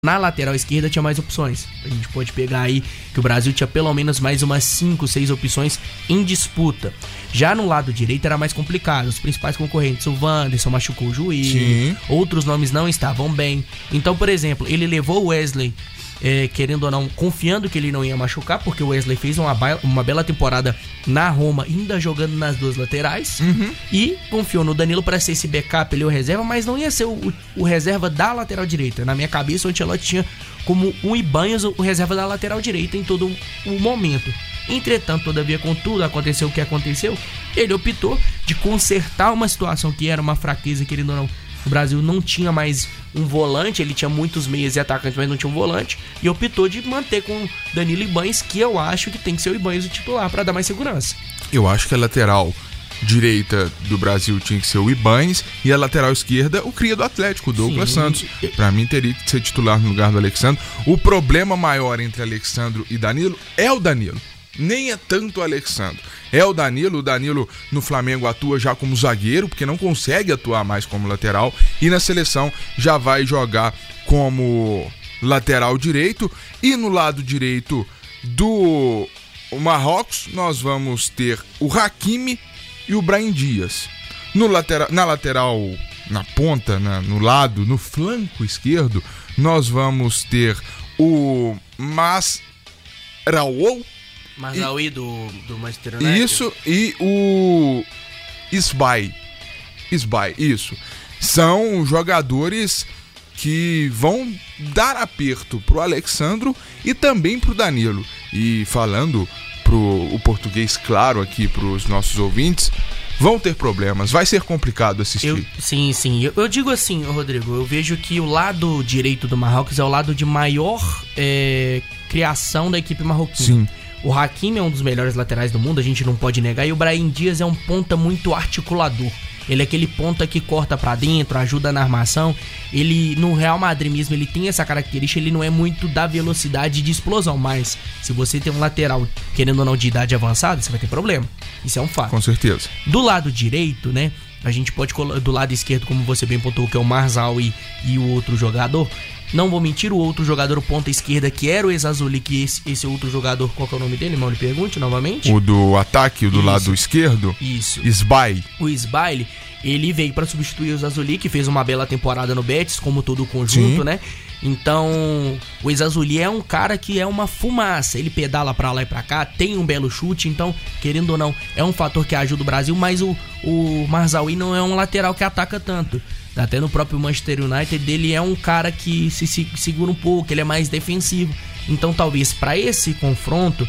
Na lateral esquerda tinha mais opções. A gente pode pegar aí que o Brasil tinha pelo menos mais umas 5, 6 opções em disputa. Já no lado direito era mais complicado. Os principais concorrentes, o Wanderson machucou o joelho, outros nomes não estavam bem. Então, por exemplo, ele levou o Wesley, querendo ou não, confiando que ele não ia machucar, porque o Wesley fez uma bela temporada na Roma, ainda jogando nas duas laterais, e confiou no Danilo para ser esse backup, ele o reserva, mas não ia ser o reserva da lateral direita. Na minha cabeça, o Ancelotti tinha como um Ibanhas o reserva da lateral direita em todo o momento. Entretanto, todavia, contudo, aconteceu o que aconteceu, ele optou de consertar uma situação que era uma fraqueza, querendo ou não. O Brasil não tinha mais um volante, ele tinha muitos meias e atacantes, mas não tinha um volante, e optou de manter com Danilo e Ibanhas, que eu acho que tem que ser o Ibanhas o titular para dar mais segurança. Eu acho que a lateral direita do Brasil tinha que ser o Ibanhas e a lateral esquerda o cria do Atlético, o Douglas Santos. Para mim teria que ser titular no lugar do Alexandro. O problema maior entre Alexandro e Danilo é o Danilo. Nem é tanto o Alexandro, é o Danilo. O Danilo no Flamengo atua já como zagueiro, porque não consegue atuar mais como lateral, e na seleção já vai jogar como lateral direito. E no lado direito do Marrocos nós vamos ter o Hakimi e o Brahim Dias. Na lateral, na ponta, no flanco esquerdo, nós vamos ter o Mazraoui do Manchester United. Isso, e o Isbai, isso. São jogadores que vão dar aperto pro Alexandro e também pro Danilo. E falando o português claro aqui pros nossos ouvintes, vão ter problemas, vai ser complicado assistir. Sim. Eu digo assim, Rodrigo, eu vejo que o lado direito do Marrocos é o lado de maior criação da equipe marroquina. Sim. O Hakimi é um dos melhores laterais do mundo, a gente não pode negar, e o Brahim Dias é um ponta muito articulador. Ele é aquele ponta que corta pra dentro, ajuda na armação. Ele, no Real Madrid mesmo, ele tem essa característica, ele não é muito da velocidade e de explosão, mas se você tem um lateral, querendo ou não, de idade avançada, você vai ter problema. Isso é um fato. Com certeza. Do lado direito, né, a gente pode colocar do lado esquerdo, como você bem pontuou, que é o Mazraoui e o outro jogador. Não vou mentir, o outro jogador, o ponta esquerda, que era o Ezazuli, que esse outro jogador, qual que é o nome dele, irmão? Lhe pergunte novamente. O do ataque, o do lado esquerdo? Isso. Isbai. O Isbai, ele veio para substituir o Ezazuli, que fez uma bela temporada no Betis, como todo o conjunto, sim, né? Então, o Ezazuli é um cara que é uma fumaça. Ele pedala pra lá e pra cá, tem um belo chute, então, querendo ou não, é um fator que ajuda o Brasil, mas o Mazraoui não é um lateral que ataca tanto. Até no próprio Manchester United, ele é um cara que se segura um pouco, ele é mais defensivo. Então, talvez para esse confronto,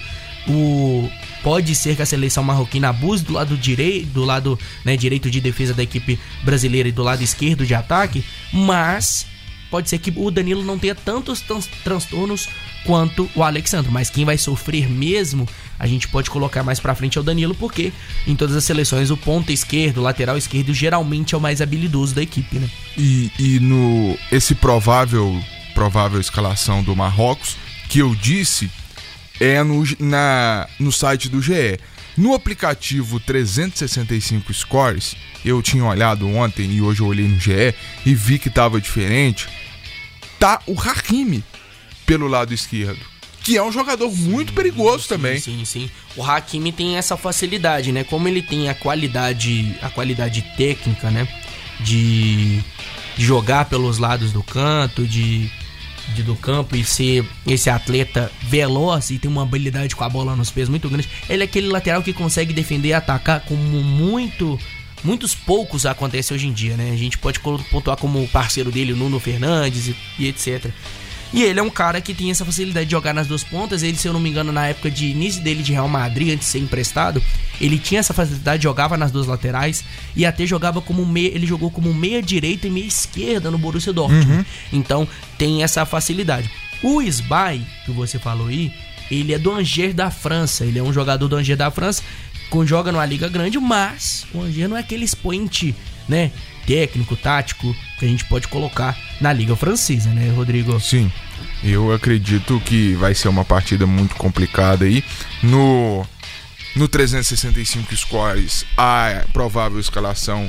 pode ser que a seleção marroquina abuse do lado direito, direito de defesa da equipe brasileira e do lado esquerdo de ataque, mas pode ser que o Danilo não tenha tantos transtornos quanto o Alexandre, mas quem vai sofrer mesmo, a gente pode colocar mais pra frente é o Danilo, porque em todas as seleções o ponta esquerdo, o lateral esquerdo geralmente é o mais habilidoso da equipe, né? E esse provável escalação do Marrocos que eu disse é no site do GE. No aplicativo 365 Scores, eu tinha olhado ontem e hoje eu olhei no GE e vi que tava diferente. Tá o Hakimi pelo lado esquerdo, que é um jogador muito perigoso também. Sim. O Hakimi tem essa facilidade, né? Como ele tem a qualidade técnica, né? De jogar pelos lados do canto, do campo e ser esse atleta veloz e tem uma habilidade com a bola nos pés muito grande. Ele é aquele lateral que consegue defender e atacar como muitos poucos acontece hoje em dia, né? A gente pode pontuar como parceiro dele o Nuno Fernandes e etc. E ele é um cara que tem essa facilidade de jogar nas duas pontas. Ele, se eu não me engano, na época de início dele de Real Madrid, antes de ser emprestado, ele tinha essa facilidade, jogava nas duas laterais e até jogava como meia. Ele jogou como meia direita e meia esquerda no Borussia Dortmund. Então tem essa facilidade. O Isbai, que você falou aí, ele é do Angers da França. Ele é um jogador do Angers da França, joga numa liga grande, mas o Angers não é aquele expoente, né, técnico, tático, que a gente pode colocar na liga francesa, né, Rodrigo? Sim, eu acredito que vai ser uma partida muito complicada aí. No 365 Scores, a provável escalação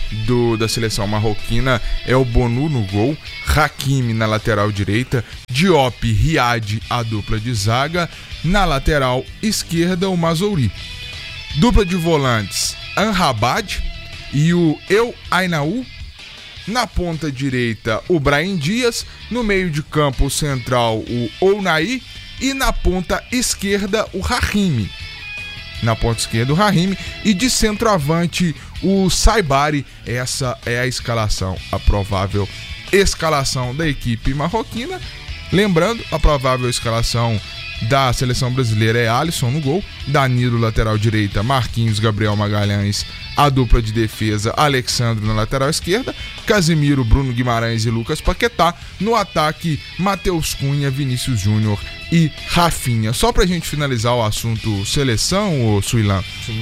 da seleção marroquina é o Bonu no gol, Hakimi na lateral direita, Diop, Riad, a dupla de zaga, na lateral esquerda o Mazouri. Dupla de volantes, Amrabat e o El Ainaou. Na ponta direita, o Brahim Dias. No meio de campo central, o Ounaí. E na ponta esquerda, o Hakimi. Na ponta esquerda, o Hakimi. E de centroavante, o Saibari. Essa é a escalação, a provável escalação da equipe marroquina. Lembrando, a provável escalação da seleção brasileira é Alisson no gol, Danilo lateral direita, Marquinhos, Gabriel Magalhães, a dupla de defesa, Alexandro na lateral esquerda, Casemiro, Bruno Guimarães e Lucas Paquetá, no ataque, Matheus Cunha, Vinícius Júnior e Rafinha. Só pra gente finalizar o assunto seleção, ô Suilan,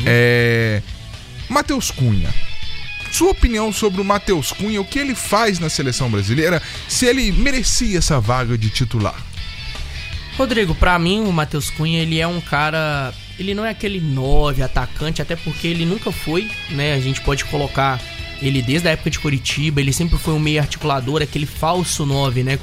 Matheus Cunha. Sua opinião sobre o Matheus Cunha, o que ele faz na seleção brasileira, se ele merecia essa vaga de titular? Rodrigo, pra mim o Matheus Cunha, ele é um cara... Ele não é aquele 9 atacante, até porque ele nunca foi, né? A gente pode colocar ele desde a época de Coritiba, ele sempre foi um meio articulador, aquele falso 9, né?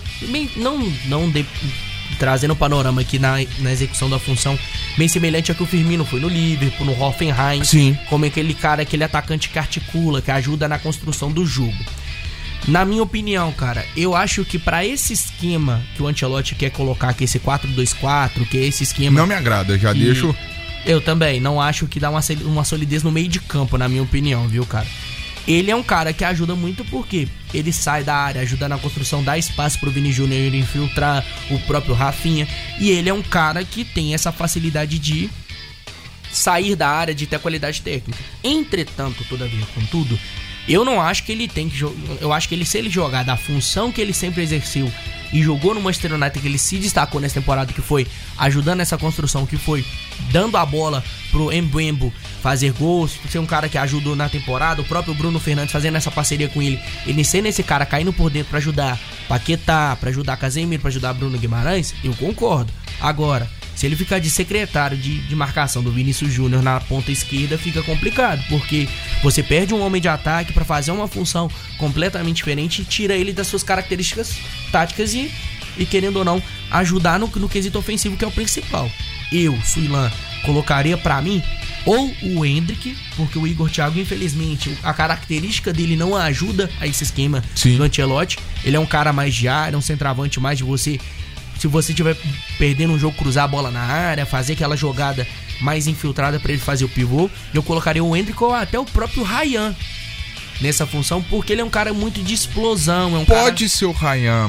Trazendo um panorama aqui na execução da função bem semelhante ao que o Firmino foi no Liverpool, no Hoffenheim. Sim. Como aquele cara, aquele atacante que articula, que ajuda na construção do jogo. Na minha opinião, cara, eu acho que pra esse esquema que o Ancelotti quer colocar, que esse 4-2-4, que é esse esquema... Não me agrada, já deixo... Eu também, não acho que dá uma solidez no meio de campo, na minha opinião, viu, cara? Ele é um cara que ajuda muito porque ele sai da área, ajuda na construção, dá espaço pro Vini Júnior infiltrar, o próprio Rafinha. E ele é um cara que tem essa facilidade de sair da área, de ter qualidade técnica. Entretanto, todavia, contudo, eu não acho que ele tem que jogar. Eu acho que ele, se ele jogar da função que ele sempre exerceu e jogou no Manchester United, que ele se destacou nessa temporada, que foi ajudando nessa construção, que foi dando a bola pro Mbembo fazer gols, ser um cara que ajudou na temporada, o próprio Bruno Fernandes fazendo essa parceria com ele sendo esse cara caindo por dentro pra ajudar Paquetá, pra ajudar Casemiro, pra ajudar Bruno Guimarães, eu concordo. Agora, se ele ficar de secretário de marcação do Vinícius Júnior na ponta esquerda, fica complicado, porque você perde um homem de ataque pra fazer uma função completamente diferente e tira ele das suas características táticas e querendo ou não, ajudar no quesito ofensivo, que é o principal. Eu, Suilan, colocaria pra mim ou o Endrick, porque o Igor Thiago, infelizmente, a característica dele não ajuda a esse esquema do Ancelotti. Ele é um cara mais de área, um centroavante mais de você... Se você estiver perdendo um jogo, cruzar a bola na área, fazer aquela jogada mais infiltrada para ele fazer o pivô, eu colocaria o Endrick ou até o próprio Ryan nessa função, porque ele é um cara muito de explosão. Pode ser o Ryan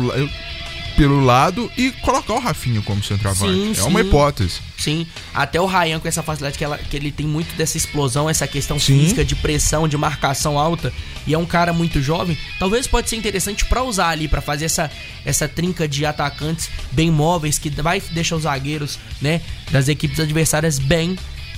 pelo lado e colocar o Rafinha como centroavante. Uma hipótese. Sim, até o Ryan com essa facilidade que ele tem muito dessa explosão, essa questão física, de pressão, de marcação alta, e é um cara muito jovem, talvez pode ser interessante pra usar ali, pra fazer essa trinca de atacantes bem móveis, que vai deixar os zagueiros, né, das equipes adversárias bem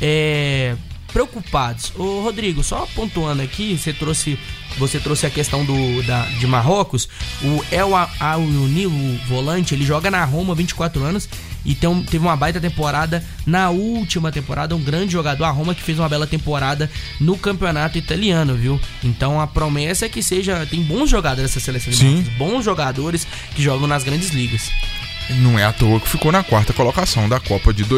preocupados. Ô Rodrigo, só pontuando aqui, você trouxe a questão de Marrocos. O El Aouni, o volante, ele joga na Roma há 24 anos e teve uma baita temporada na última temporada, um grande jogador, a Roma, que fez uma bela temporada no campeonato italiano, viu? Então a promessa é que tem bons jogadores nessa seleção de Marrocos, bons jogadores que jogam nas grandes ligas. Não é à toa que ficou na 4ª colocação da Copa de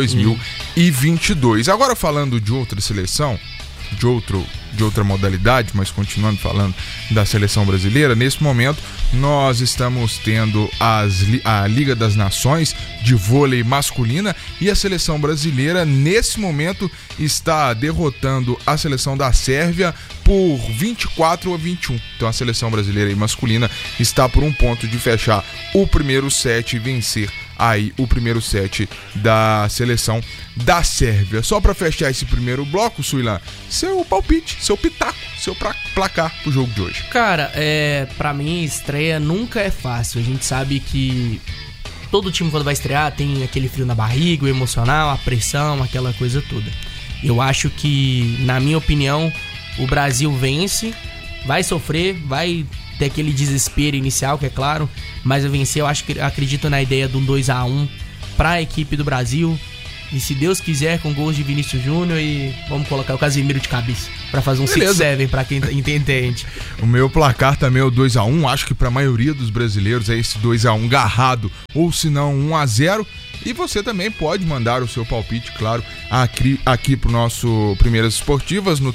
2022. Agora, falando de outra seleção, de outra modalidade, mas continuando falando da seleção brasileira, nesse momento nós estamos tendo a Liga das Nações de vôlei masculina, e a seleção brasileira nesse momento está derrotando a seleção da Sérvia por 24-21. Então a seleção brasileira e masculina está por um ponto de fechar o primeiro set e vencer aí o primeiro set da seleção da Sérvia. Só para fechar esse primeiro bloco, Suilan, seu palpite, seu pitaco, seu placar pro jogo de hoje. Cara, pra mim, estreia nunca é fácil. A gente sabe que todo time, quando vai estrear, tem aquele frio na barriga, o emocional, a pressão, aquela coisa toda. Eu acho que, na minha opinião, o Brasil vence, vai sofrer, vai ter aquele desespero inicial, que é claro, mas eu vencer, acredito na ideia de um 2-1 pra equipe do Brasil. E se Deus quiser, com gols de Vinícius Júnior e vamos colocar o Casemiro de cabeça pra fazer um 6-7 pra quem entende. O meu placar também é o 2-1. Acho que pra maioria dos brasileiros é esse 2-1 garrado, ou se não 1-0. E você também pode mandar o seu palpite, claro, aqui pro nosso Primeiras Esportivas no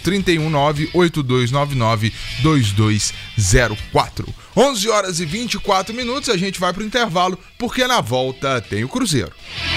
319-8299-2204. 11h24, a gente vai pro intervalo, porque na volta tem o Cruzeiro.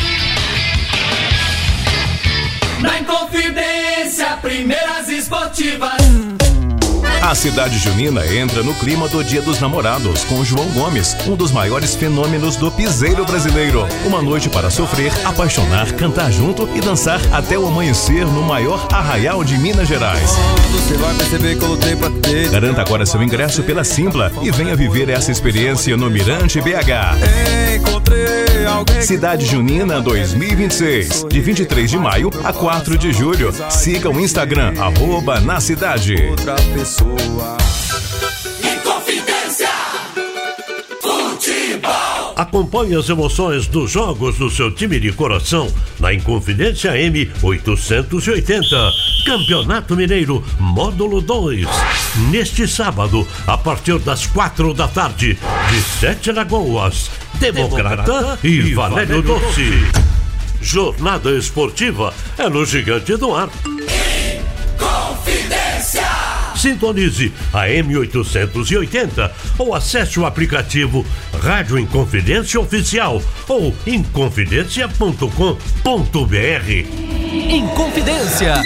Na Inconfidência, Primeiras Esportivas. A cidade junina entra no clima do Dia dos Namorados com João Gomes, um dos maiores fenômenos do piseiro brasileiro. Uma noite para sofrer, apaixonar, cantar junto e dançar até o amanhecer no maior arraial de Minas Gerais. Você vai perceber que eu lutei pra ter. Garanta agora seu ingresso pela Simpla e venha viver essa experiência no Mirante BH. Encontrei alguém. Cidade Junina 2026, de 23 de maio a 4 de julho. Siga o Instagram, @nacidade. Outra pessoa. Inconfidência Futebol. Acompanhe as emoções dos jogos do seu time de coração na Inconfidência M880. Campeonato Mineiro, Módulo 2. Neste sábado, a partir das 4 da tarde, de Sete Lagoas, Democrata e Valério Doce. Jornada esportiva é no Gigante do Ar. Inconfidência. Sintonize a M880 ou acesse o aplicativo Rádio Inconfidência Oficial ou inconfidencia.com.br. Inconfidência.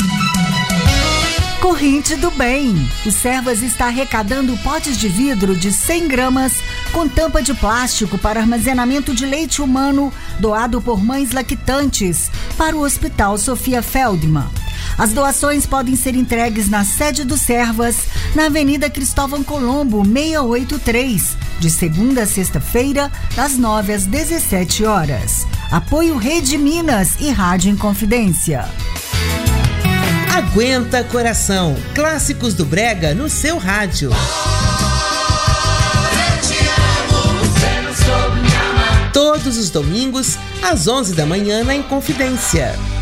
Corrente do Bem. O Servas está arrecadando potes de vidro de 100 gramas com tampa de plástico para armazenamento de leite humano doado por mães lactantes para o Hospital Sofia Feldman. As doações podem ser entregues na sede do Servas, na Avenida Cristóvão Colombo, 683, de segunda a sexta-feira, das 9 às 17 horas. Apoio Rede Minas e Rádio Inconfidência. Aguenta Coração, clássicos do Brega no seu rádio. Todos os domingos, às 11 da manhã na Inconfidência.